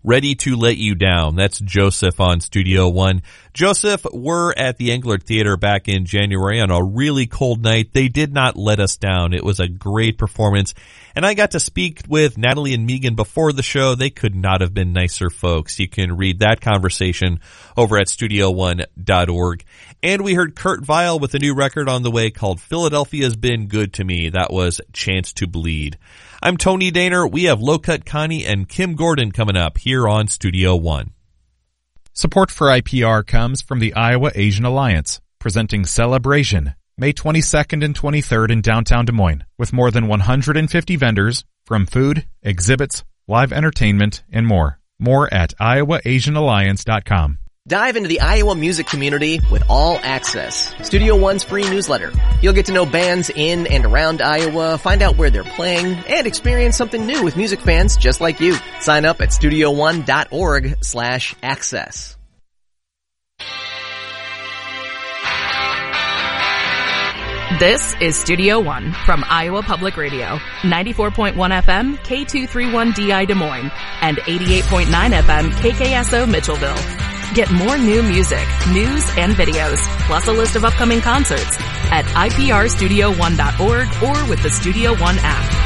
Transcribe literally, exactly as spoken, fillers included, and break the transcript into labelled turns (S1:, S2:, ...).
S1: Ready to Let You Down. That's Joseph on Studio One. Joseph were at the Englert Theater back in January on a really cold night. They did not let us down. It was a great performance. And I got to speak with Natalie and Megan before the show. They could not have been nicer folks. You can read that conversation over at studio one dot org. And we heard Kurt Vile with a new record on the way called Philadelphia's Been Good to Me. That was Chance to Bleed. I'm Tony Daner. We have Low Cut Connie and Kim Gordon coming up here on Studio One.
S2: Support for I P R comes from the Iowa Asian Alliance, presenting Celebration, May twenty-second and twenty-third in downtown Des Moines, with more than one hundred fifty vendors from food, exhibits, live entertainment, and more. More at iowa asian alliance dot com.
S3: Dive into the Iowa music community with All Access, Studio One's free newsletter. You'll get to know bands in and around Iowa, find out where they're playing, and experience something new with music fans just like you. Sign up at studio one dot org slash access.
S4: This is Studio One from Iowa Public Radio, ninety-four point one F M, K two thirty-one D I Des Moines, and eighty-eight point nine F M, K K S O Mitchellville. Get more new music, news, and videos, plus a list of upcoming concerts at I P R studio one dot org or with the Studio One app.